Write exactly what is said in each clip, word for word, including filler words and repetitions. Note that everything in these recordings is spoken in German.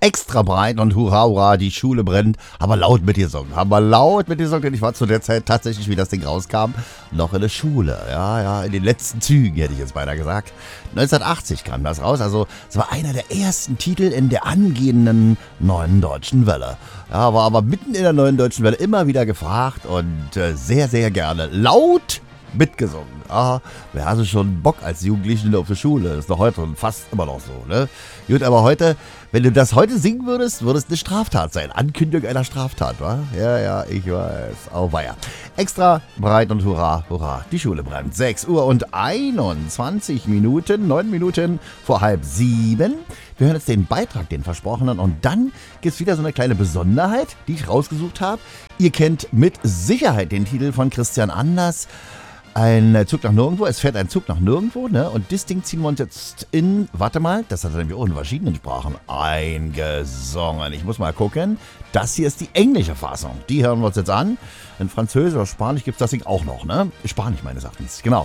extra breit und hurra, hurra, die Schule brennt. Aber laut mitgesungen, aber laut mitgesungen, denn ich war zu der Zeit tatsächlich, wie das Ding rauskam, noch in der Schule. Ja, ja, in den letzten Zügen, hätte ich jetzt beinahe gesagt. neunzehnhundertachtzig kam das raus, also es war einer der ersten Titel in der angehenden Neuen Deutschen Welle. Ja, war aber mitten in der Neuen Deutschen Welle immer wieder gefragt und äh, sehr, sehr gerne laut mitgesungen. Ah, wer hatte schon Bock als Jugendlichen auf der Schule? Das ist doch heute fast immer noch so, ne? Gut, aber heute, wenn du das heute singen würdest, würde es eine Straftat sein. Ankündigung einer Straftat, wa? Ja, ja, ich weiß. Auweia. Extra breit und hurra, hurra. Die Schule brennt. sechs Uhr und einundzwanzig Minuten, neun Minuten vor halb sieben. Wir hören jetzt den Beitrag, den versprochenen, und dann gibt es wieder so eine kleine Besonderheit, die ich rausgesucht habe. Ihr kennt mit Sicherheit den Titel von Christian Anders. Ein Zug nach nirgendwo, es fährt ein Zug nach nirgendwo, ne? Und das Ding ziehen wir uns jetzt in, warte mal, das hat er nämlich auch in verschiedenen Sprachen eingesungen. Ich muss mal gucken. Das hier ist die englische Fassung. Die hören wir uns jetzt an. In Französisch oder Spanisch gibt es das Ding auch noch, ne? Spanisch meines Erachtens, genau.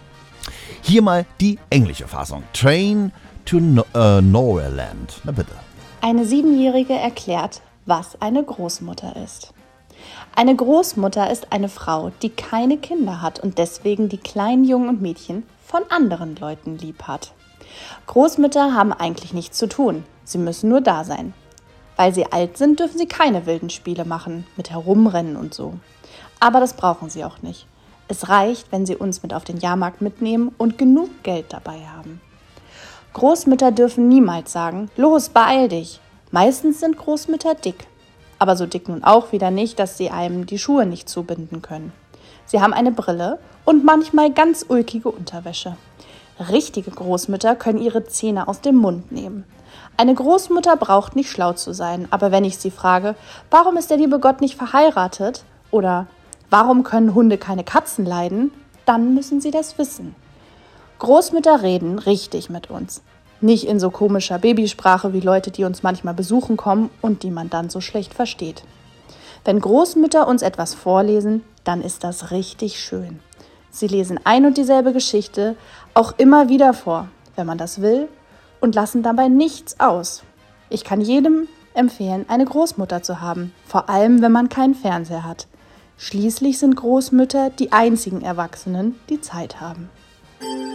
Hier mal die englische Fassung. Train to no- uh, Nowhereland. Na bitte. Eine Siebenjährige erklärt, was eine Großmutter ist. Eine Großmutter ist eine Frau, die keine Kinder hat und deswegen die kleinen Jungen und Mädchen von anderen Leuten lieb hat. Großmütter haben eigentlich nichts zu tun, sie müssen nur da sein. Weil sie alt sind, dürfen sie keine wilden Spiele machen, mit herumrennen und so. Aber das brauchen sie auch nicht. Es reicht, wenn sie uns mit auf den Jahrmarkt mitnehmen und genug Geld dabei haben. Großmütter dürfen niemals sagen, los, beeil dich. Meistens sind Großmütter dick. Aber so dick nun auch wieder nicht, dass sie einem die Schuhe nicht zubinden können. Sie haben eine Brille und manchmal ganz ulkige Unterwäsche. Richtige Großmütter können ihre Zähne aus dem Mund nehmen. Eine Großmutter braucht nicht schlau zu sein, aber wenn ich sie frage, warum ist der liebe Gott nicht verheiratet? Oder warum können Hunde keine Katzen leiden? Dann müssen sie das wissen. Großmütter reden richtig mit uns. Nicht in so komischer Babysprache wie Leute, die uns manchmal besuchen kommen und die man dann so schlecht versteht. Wenn Großmütter uns etwas vorlesen, dann ist das richtig schön. Sie lesen ein und dieselbe Geschichte auch immer wieder vor, wenn man das will, und lassen dabei nichts aus. Ich kann jedem empfehlen, eine Großmutter zu haben, vor allem wenn man keinen Fernseher hat. Schließlich sind Großmütter die einzigen Erwachsenen, die Zeit haben.